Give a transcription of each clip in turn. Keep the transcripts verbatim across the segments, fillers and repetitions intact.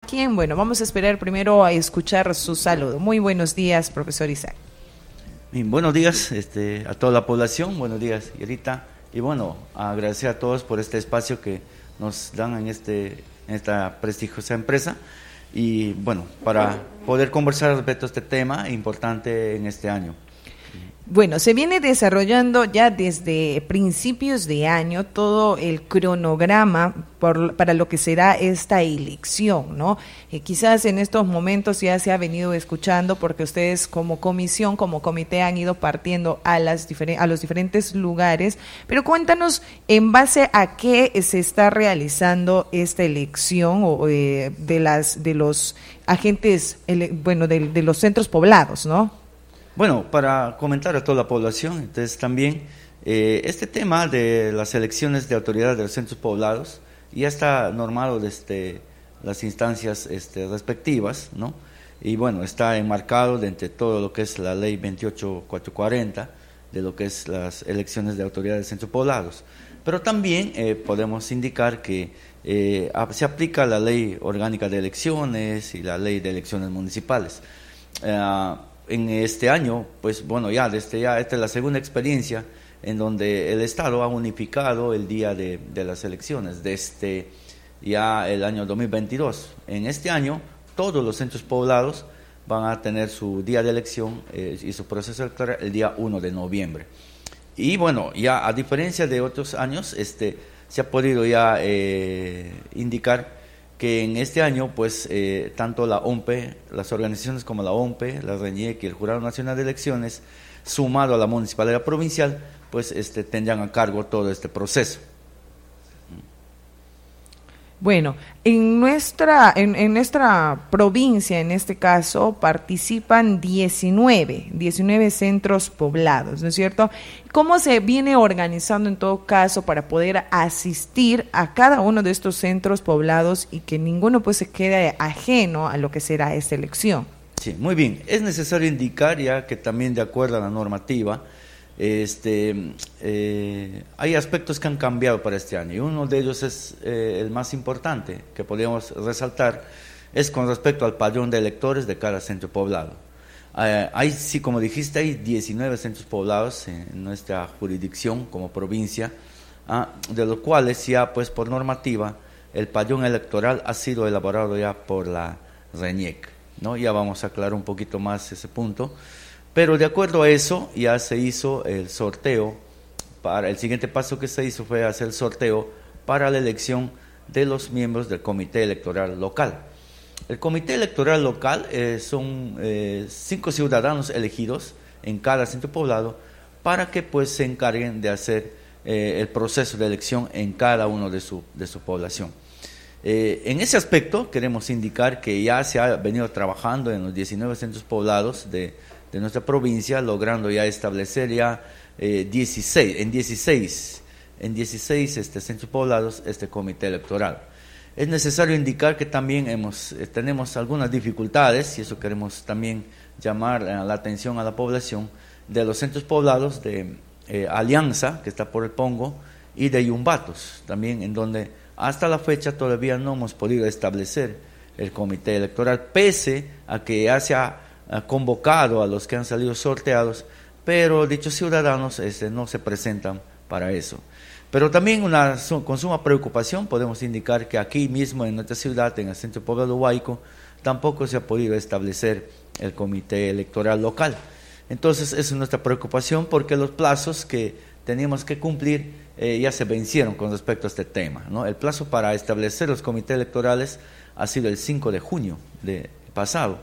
quién? Bueno, vamos a esperar primero a escuchar su saludo. Muy buenos días, profesor Isaac. Bien, buenos días este, a toda la población, buenos días, Yerita, y bueno, agradecer a todos por este espacio que nos dan en, este, en esta prestigiosa empresa, y bueno, para poder conversar respecto a este tema importante en este año. Bueno, se viene desarrollando ya desde principios de año todo el cronograma por, para lo que será esta elección, ¿no? Eh, quizás en estos momentos ya se ha venido escuchando porque ustedes como comisión, como comité han ido partiendo a, las diferen- a los diferentes lugares, pero cuéntanos en base a qué se está realizando esta elección o, eh, de, las, de los agentes, ele- bueno, de, de los centros poblados, ¿no? Bueno, para comentar a toda la población, entonces también eh, este tema de las elecciones de autoridades de los centros poblados ya está normado desde las instancias este, respectivas, ¿no? Y bueno, está enmarcado dentro de todo lo que es la ley veintiocho mil cuatrocientos cuarenta, de lo que es las elecciones de autoridades de centros poblados. Pero también eh, podemos indicar que eh, se aplica la ley orgánica de elecciones y la ley de elecciones municipales. Uh, En este año, pues bueno, ya desde ya esta es la segunda experiencia en donde el Estado ha unificado el día de, de las elecciones, desde ya el año dos mil veintidós. En este año, todos los centros poblados van a tener su día de elección eh, y su proceso electoral el día uno de noviembre. Y bueno, ya a diferencia de otros años, este, se ha podido ya eh, indicar que en este año, pues, eh, tanto la O M P E, las organizaciones como la O M P E, la RENIEC y el Jurado Nacional de Elecciones, sumado a la Municipalidad Provincial, pues, este, tendrán a cargo todo este proceso. Bueno, en nuestra, en, en nuestra provincia, en este caso, participan diecinueve, diecinueve centros poblados, ¿no es cierto? ¿Cómo se viene organizando en todo caso para poder asistir a cada uno de estos centros poblados y que ninguno pues se quede ajeno a lo que será esta elección? Sí, muy bien. Es necesario indicar ya que también de acuerdo a la normativa, Este, eh, hay aspectos que han cambiado para este año y uno de ellos es eh, el más importante que podríamos resaltar, es con respecto al padrón de electores de cada centro poblado. Eh, hay, sí, como dijiste, hay diecinueve centros poblados en nuestra jurisdicción como provincia, ah, de los cuales ya pues por normativa el padrón electoral ha sido elaborado ya por la RENIEC, ¿no? Ya vamos a aclarar un poquito más ese punto. Pero de acuerdo a eso, ya se hizo el sorteo, para el siguiente paso que se hizo fue hacer el sorteo para la elección de los miembros del Comité Electoral Local. El Comité Electoral Local eh, son eh, cinco ciudadanos elegidos en cada centro poblado para que pues se encarguen de hacer eh, el proceso de elección en cada uno de su, de su población. Eh, en ese aspecto queremos indicar que ya se ha venido trabajando en los diecinueve centros poblados de de nuestra provincia, logrando ya establecer ya eh, dieciséis, en dieciséis, en dieciséis este, centros poblados este comité electoral. Es necesario indicar que también hemos, eh, tenemos algunas dificultades, y eso queremos también llamar eh, la atención a la población, de los centros poblados de eh, Alianza, que está por el Pongo, y de Yumbatos, también en donde hasta la fecha todavía no hemos podido establecer el comité electoral, pese a que ya se ha convocado a los que han salido sorteados, pero dichos ciudadanos este, no se presentan para eso. Pero también una, con suma preocupación podemos indicar que aquí mismo en nuestra ciudad, en el centro poblado Huayco, tampoco se ha podido establecer el comité electoral local. Entonces esa es nuestra preocupación porque los plazos que teníamos que cumplir eh, ya se vencieron con respecto a este tema, ¿no? El plazo para establecer los comités electorales ha sido el cinco de junio de pasado.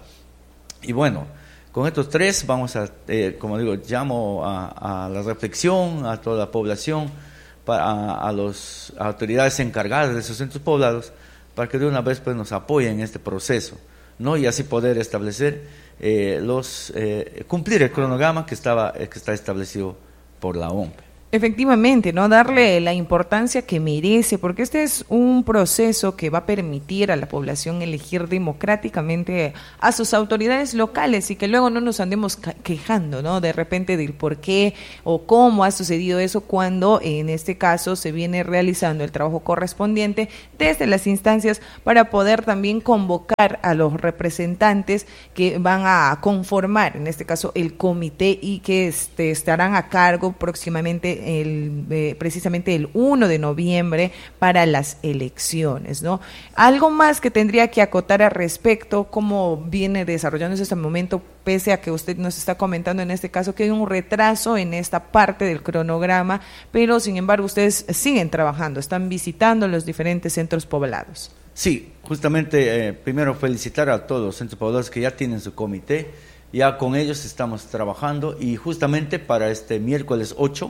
Y bueno, con estos tres vamos a, eh, como digo, llamo a, a la reflexión a toda la población, para, a, a las autoridades encargadas de esos centros poblados, para que de una vez pues nos apoyen en este proceso, ¿no? Y así poder establecer eh, los, eh, cumplir el cronograma que estaba, que está establecido por la O M P E. Efectivamente, ¿no? Darle la importancia que merece, porque este es un proceso que va a permitir a la población elegir democráticamente a sus autoridades locales y que luego no nos andemos quejando, ¿no? De repente del por qué o cómo ha sucedido eso cuando en este caso se viene realizando el trabajo correspondiente desde las instancias para poder también convocar a los representantes que van a conformar, en este caso, el comité y que este, estarán a cargo próximamente El, eh, precisamente el primero de noviembre para las elecciones, ¿no? Algo más que tendría que acotar al respecto, cómo viene desarrollándose este momento, pese a que usted nos está comentando en este caso que hay un retraso en esta parte del cronograma, pero sin embargo ustedes siguen trabajando, están visitando los diferentes centros poblados. Sí, justamente eh, primero felicitar a todos los centros poblados que ya tienen su comité, ya con ellos estamos trabajando y justamente para este miércoles ocho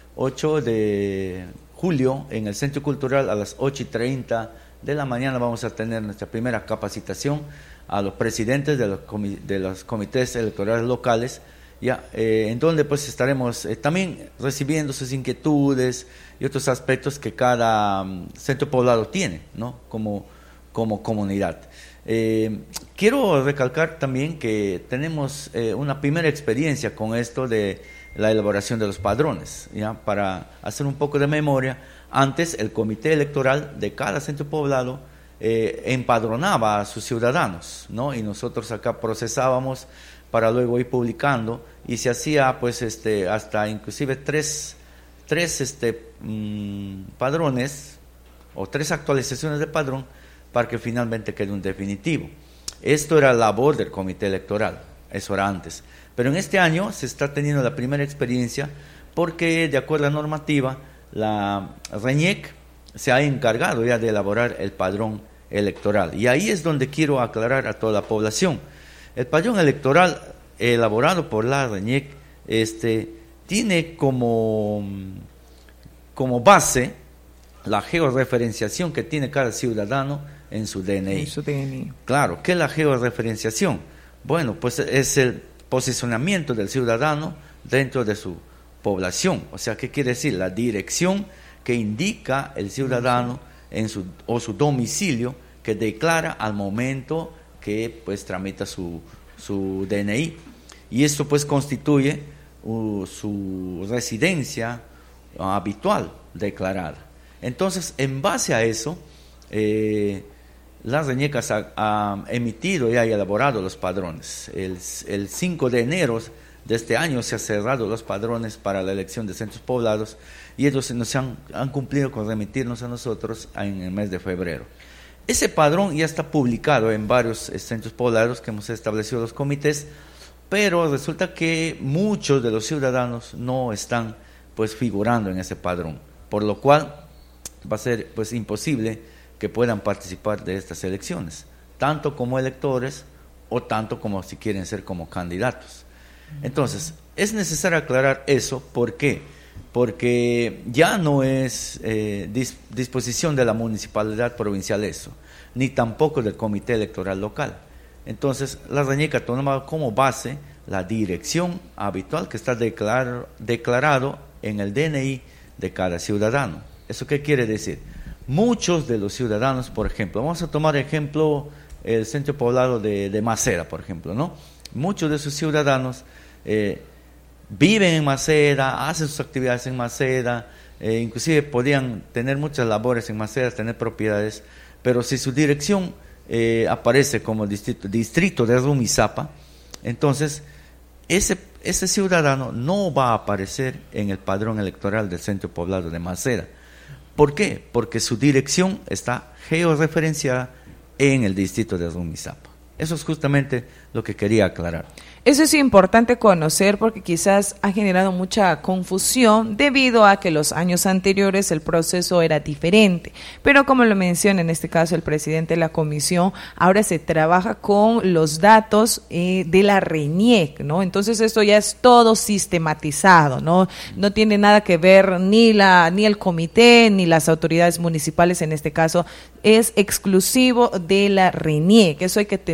de julio en el Centro Cultural a las ocho y treinta de la mañana vamos a tener nuestra primera capacitación a los presidentes de los, comi de los comités electorales locales, ya, eh, en donde pues estaremos eh, también recibiendo sus inquietudes y otros aspectos que cada um, centro poblado tiene, ¿no? como, como comunidad. Eh, quiero recalcar también que tenemos eh, una primera experiencia con esto de la elaboración de los padrones, ¿ya? Para hacer un poco de memoria, antes el comité electoral de cada centro poblado eh, empadronaba a sus ciudadanos, ¿no? Y nosotros acá procesábamos para luego ir publicando y se hacía pues este hasta inclusive tres, tres este, mmm, padrones o tres actualizaciones de padrón para que finalmente quede un definitivo. Esto era labor del comité electoral, eso era antes. Pero en este año se está teniendo la primera experiencia porque, de acuerdo a la normativa, la RENIEC se ha encargado ya de elaborar el padrón electoral. Y ahí es donde quiero aclarar a toda la población. El padrón electoral elaborado por la RENIEC este, tiene como, como base la georreferenciación que tiene cada ciudadano en su D N I. En su D N I. Claro, ¿qué es la georreferenciación? Bueno, pues es el posicionamiento del ciudadano dentro de su población. O sea, ¿qué quiere decir? La dirección que indica el ciudadano en su, o su domicilio que declara al momento que pues tramita su, su D N I. Y esto pues constituye uh, su residencia uh, habitual declarada. Entonces, en base a eso, eh, la RENIEC ha, ha emitido y ha elaborado los padrones. El, el cinco de enero de este año se han cerrado los padrones para la elección de centros poblados y ellos nos han, han cumplido con remitirnos a nosotros en el mes de febrero. Ese padrón ya está publicado en varios centros poblados que hemos establecido los comités, pero resulta que muchos de los ciudadanos no están pues figurando en ese padrón, por lo cual va a ser pues imposible que puedan participar de estas elecciones, tanto como electores o tanto como si quieren ser como candidatos. Entonces, es necesario aclarar eso. ¿Por qué? Porque ya no es eh, dis disposición de la municipalidad provincial eso, ni tampoco del comité electoral local. Entonces, la RENIEC ha tomado como base la dirección habitual que está declar declarado en el D N I de cada ciudadano. ¿Eso qué quiere decir? Muchos de los ciudadanos, por ejemplo, vamos a tomar ejemplo el centro poblado de, de Maceda, por ejemplo, ¿no? Muchos de sus ciudadanos eh, viven en Maceda, hacen sus actividades en Maceda, eh, inclusive podían tener muchas labores en Maceda, tener propiedades, pero si su dirección eh, aparece como distrito, distrito de Rumizápa, entonces ese, ese ciudadano no va a aparecer en el padrón electoral del centro poblado de Maceda. ¿Por qué? Porque su dirección está georreferenciada en el distrito de Rumizápa. Eso es justamente lo que quería aclarar. Eso es importante conocer porque quizás ha generado mucha confusión debido a que los años anteriores el proceso era diferente. Pero como lo menciona en este caso el presidente de la comisión, ahora se trabaja con los datos eh, de la RENIEC, ¿no? Entonces esto ya es todo sistematizado, ¿no? No tiene nada que ver ni la ni el comité ni las autoridades municipales en este caso, es exclusivo de la RENIEC. Eso hay que tener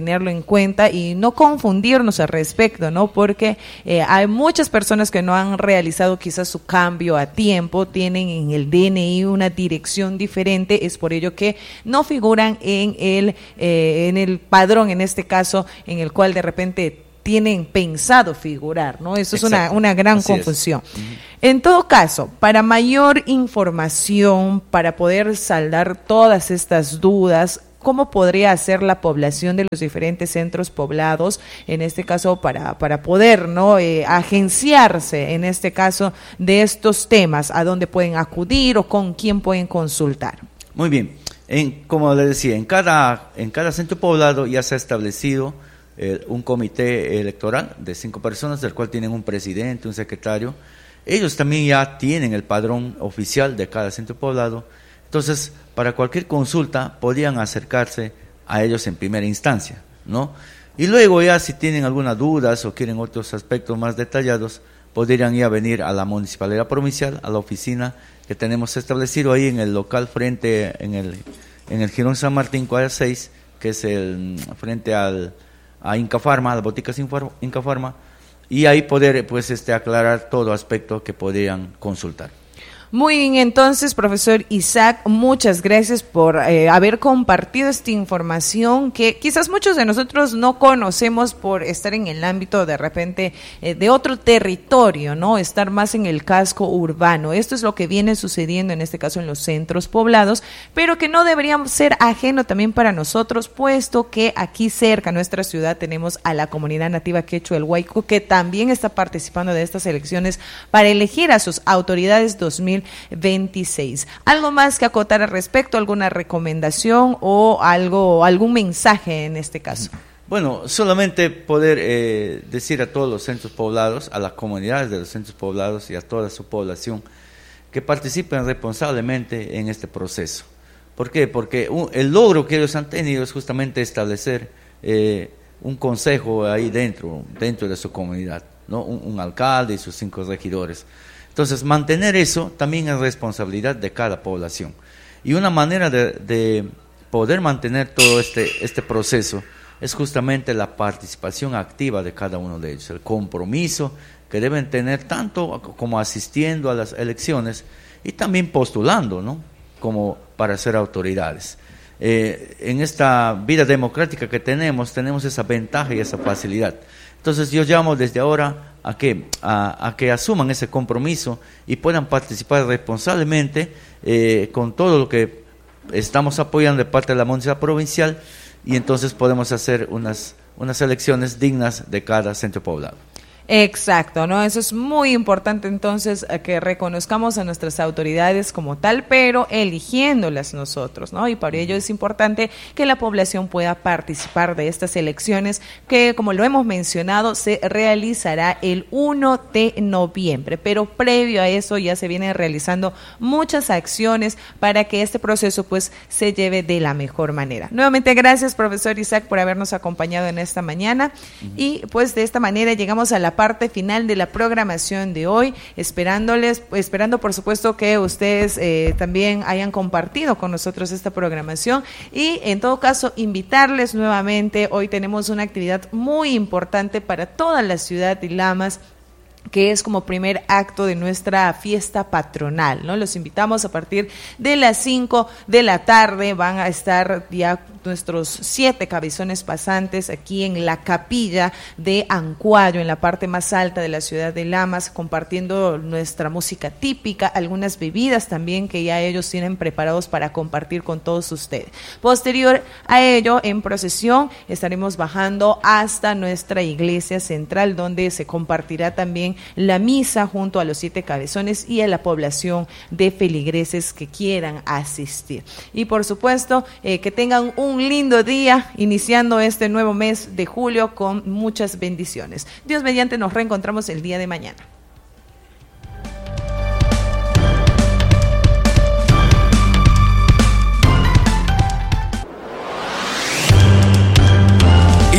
tenerlo en cuenta y no confundirnos al respecto, ¿no? Porque eh, hay muchas personas que no han realizado quizás su cambio a tiempo, tienen en el D N I una dirección diferente, es por ello que no figuran en el, eh, en el padrón, en este caso, en el cual de repente tienen pensado figurar, ¿no? Eso Exacto. es una, una gran Así confusión. Uh-huh. En todo caso, para mayor información, para poder saldar todas estas dudas, ¿cómo podría hacer la población de los diferentes centros poblados, en este caso, para, para poder, ¿no? eh, agenciarse, en este caso, de estos temas? ¿A dónde pueden acudir o con quién pueden consultar? Muy bien. En, como les decía, en cada, en cada centro poblado ya se ha establecido Eh, un comité electoral de cinco personas, del cual tienen un presidente, un secretario. Ellos también ya tienen el padrón oficial de cada centro poblado. Entonces, para cualquier consulta, podrían acercarse a ellos en primera instancia, ¿no? Y luego ya, si tienen algunas dudas o quieren otros aspectos más detallados, podrían ya venir a la Municipalidad Provincial, a la oficina que tenemos establecido ahí en el local frente, en el, en el Jirón San Martín, cuadra seis, que es el frente al a Inca Pharma, a las boticas Inca Pharma, y ahí poder pues este aclarar todo aspecto que podrían consultar. Muy bien, entonces, profesor Isaac, muchas gracias por eh, haber compartido esta información que quizás muchos de nosotros no conocemos por estar en el ámbito de repente eh, de otro territorio, ¿no? Estar más en el casco urbano. Esto es lo que viene sucediendo en este caso en los centros poblados, pero que no debería ser ajeno también para nosotros, puesto que aquí cerca, en nuestra ciudad, tenemos a la comunidad nativa quechua, el Huayco, que también está participando de estas elecciones para elegir a sus autoridades dos mil veintiséis. ¿Algo más que acotar al respecto? ¿Alguna recomendación o algo, algún mensaje en este caso? Bueno, solamente poder eh, decir a todos los centros poblados, a las comunidades de los centros poblados y a toda su población que participen responsablemente en este proceso. ¿Por qué? Porque un, el logro que ellos han tenido es justamente establecer eh, un consejo ahí dentro, dentro de su comunidad, ¿no? Un, un alcalde y sus cinco regidores. Entonces, mantener eso también es responsabilidad de cada población. Y una manera de, de poder mantener todo este, este proceso es justamente la participación activa de cada uno de ellos, el compromiso que deben tener tanto como asistiendo a las elecciones y también postulando, ¿no? Como para ser autoridades. Eh, en esta vida democrática que tenemos, tenemos esa ventaja y esa facilidad. Entonces yo llamo desde ahora a que, a, a que asuman ese compromiso y puedan participar responsablemente eh, con todo lo que estamos apoyando de parte de la Municipalidad Provincial, y entonces podemos hacer unas, unas elecciones dignas de cada centro poblado. Exacto, ¿no? Eso es muy importante entonces, que reconozcamos a nuestras autoridades como tal, pero eligiéndolas nosotros, ¿no? Y para ello es importante que la población pueda participar de estas elecciones que, como lo hemos mencionado, se realizará el primero de noviembre, pero previo a eso ya se vienen realizando muchas acciones para que este proceso pues se lleve de la mejor manera. Nuevamente gracias, profesor Isaac, por habernos acompañado en esta mañana. Uh-huh. Y pues de esta manera llegamos a la parte final de la programación de hoy, esperándoles, esperando por supuesto que ustedes eh, también hayan compartido con nosotros esta programación, y en todo caso invitarles nuevamente. Hoy tenemos una actividad muy importante para toda la ciudad de Lamas, que es como primer acto de nuestra fiesta patronal, ¿no? Los invitamos a partir de las cinco de la tarde, van a estar ya nuestros siete cabezones pasantes aquí en la capilla de Ancuayo, en la parte más alta de la ciudad de Lamas, compartiendo nuestra música típica, algunas bebidas también que ya ellos tienen preparados para compartir con todos ustedes. Posterior a ello, en procesión, estaremos bajando hasta nuestra iglesia central, donde se compartirá también la misa junto a los siete cabezones y a la población de feligreses que quieran asistir. Y por supuesto, eh, que tengan un lindo día, iniciando este nuevo mes de julio con muchas bendiciones. Dios mediante, nos reencontramos el día de mañana.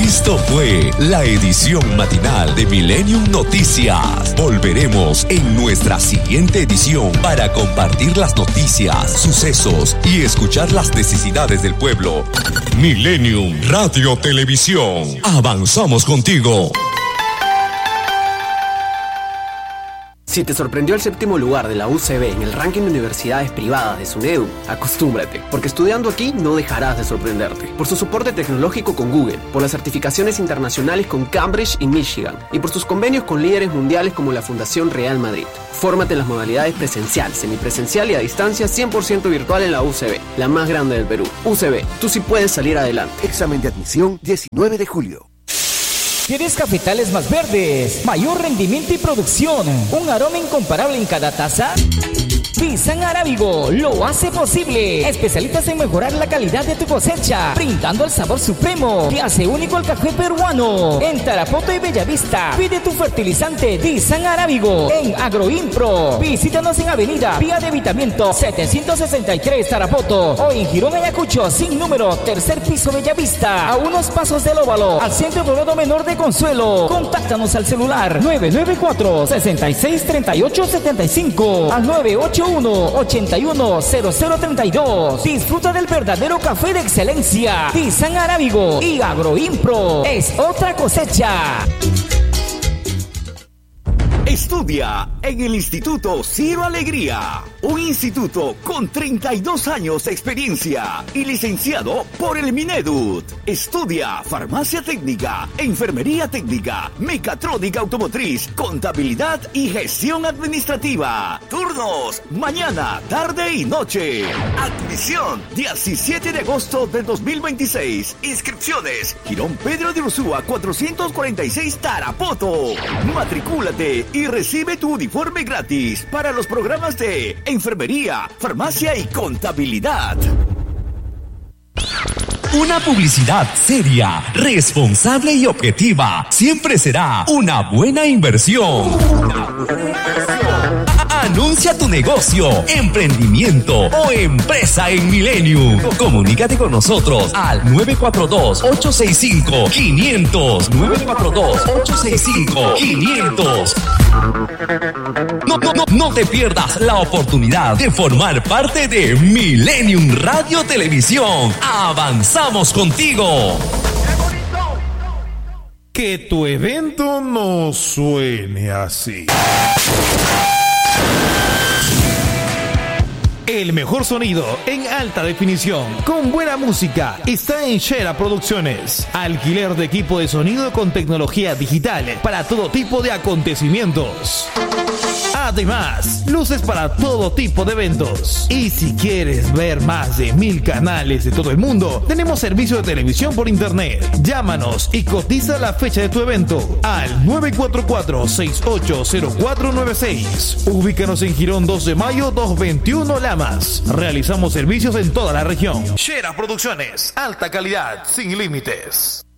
Esto fue la edición matinal de Millennium Noticias. Volveremos en nuestra siguiente edición para compartir las noticias, sucesos y escuchar las necesidades del pueblo. Millennium Radio Televisión. Avanzamos contigo. Si te sorprendió el séptimo lugar de la U C B en el ranking de universidades privadas de SUNEDU, acostúmbrate, porque estudiando aquí no dejarás de sorprenderte. Por su soporte tecnológico con Google, por las certificaciones internacionales con Cambridge y Michigan, y por sus convenios con líderes mundiales como la Fundación Real Madrid. Fórmate en las modalidades presencial, semipresencial y a distancia cien por ciento virtual en la U C B, la más grande del Perú. U C B, tú sí puedes salir adelante. Examen de admisión diecinueve de julio. ¿Quieres cafetales más verdes, mayor rendimiento y producción, un aroma incomparable en cada taza? Pisan Arábigo lo hace posible. Especialistas en mejorar la calidad de tu cosecha, brindando el sabor supremo que hace único al café peruano. En Tarapoto y Bellavista, pide tu fertilizante Pisan Arábigo en Agroimpro. Visítanos en Avenida Vía de Evitamiento setecientos sesenta y tres Tarapoto o en Girón Ayacucho sin número, tercer piso Bellavista, a unos pasos del Óvalo, al Centro Poblado Menor de Consuelo. Contáctanos al celular nueve nueve cuatro, seis seis tres ocho siete cinco al nueve ocho uno, ocho uno cero cero tres dos. Disfruta del verdadero café de excelencia. Pisan Arábigo y Agroimpro es otra cosecha. Estudia en el Instituto Ciro Alegría, un instituto con treinta y dos años de experiencia y licenciado por el Minedut. Estudia farmacia técnica, enfermería técnica, mecatrónica automotriz, contabilidad y gestión administrativa. Turnos, mañana, tarde y noche. Admisión, diecisiete de agosto del dos mil veintiséis. Inscripciones, Girón Pedro de Ursúa cuatrocientos cuarenta y seis Tarapoto. Matricúlate y recibe tu uniforme gratis para los programas de enfermería, farmacia y contabilidad. Una publicidad seria, responsable y objetiva siempre será una buena inversión. Una buena inversión. Anuncia tu negocio, emprendimiento o empresa en Millennium. Comunícate con nosotros al nueve cuatro dos, ocho seis cinco, quinientos. nueve cuatro dos, ocho seis cinco, quinientos. No, no, no, no te pierdas la oportunidad de formar parte de Millennium Radio Televisión. Avanzamos contigo. Que tu evento no suene así. El mejor sonido en alta definición, con buena música, está en Shera Producciones. Alquiler de equipo de sonido con tecnología digital para todo tipo de acontecimientos. Además, luces para todo tipo de eventos. Y si quieres ver más de mil canales de todo el mundo, tenemos servicio de televisión por internet. Llámanos y cotiza la fecha de tu evento al nueve cuatro cuatro, seis ocho cero cuatro nueve seis. Ubícanos en Girón dos de mayo doscientos veintiuno Lamas. Realizamos servicios en toda la región. Shera Producciones, alta calidad, sin límites.